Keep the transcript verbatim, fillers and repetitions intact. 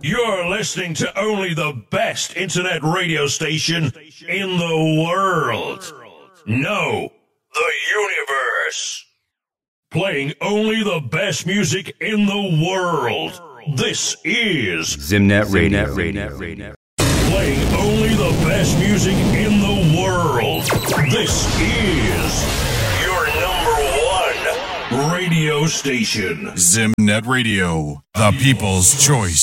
You're listening to only the best internet radio station in the world. No, the universe. Playing only the best music in the world. This is Zimnet Radio. Zimnet Radio. Playing only the best music in the world. This is your number one radio station. Zimnet Radio, the people's choice.